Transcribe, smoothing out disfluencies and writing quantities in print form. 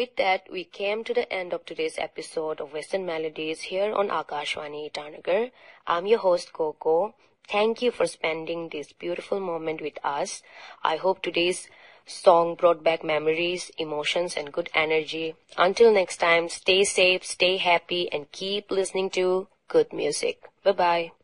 with that, we came to the end of today's episode of Western Melodies here on Akashvani Itanagar. I'm your host, Coco. Thank you for spending this beautiful moment with us. I hope today's song brought back memories, emotions, and good energy. Until next time, stay safe, stay happy, and keep listening to good music. Bye-bye.